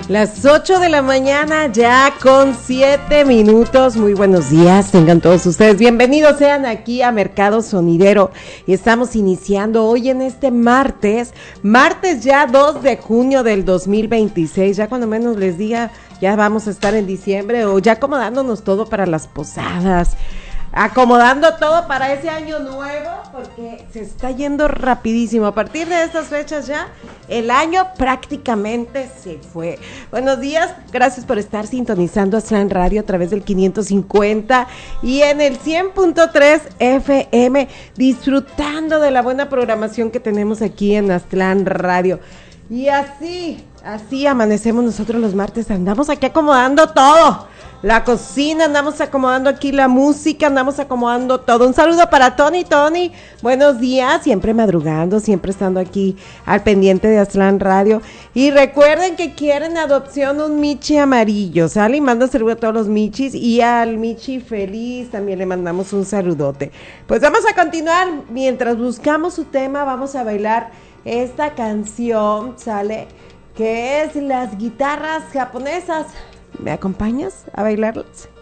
Las 8 de la mañana ya con 7 minutos. Muy buenos días, tengan todos ustedes bienvenidos sean aquí a Mercado Sonidero. Y estamos iniciando hoy en este martes ya 2 de junio del 2026. Ya cuando menos les diga, ya vamos a estar en diciembre o ya acomodándonos todo para las posadas. Acomodando todo para ese año nuevo, porque se está yendo rapidísimo. A partir de estas fechas ya, el año prácticamente se fue. Buenos días, gracias por estar sintonizando Aztlán Radio a través del 550 y en el 100.3 FM, disfrutando de la buena programación que tenemos aquí en Aztlán Radio. Y así amanecemos nosotros los martes, andamos aquí acomodando todo. La cocina, andamos acomodando aquí la música, andamos acomodando todo. Un saludo para Tony, buenos días, siempre madrugando, siempre estando aquí al pendiente de Aztlán Radio. Y recuerden que quieren adopción un Michi amarillo, ¿sale? Y manda saludo a todos los Michis y al Michi feliz también le mandamos un saludote. Pues vamos a continuar, mientras buscamos su tema, vamos a bailar esta canción, ¿sale? Que es las guitarras japonesas. ¿Me acompañas a bailarlas?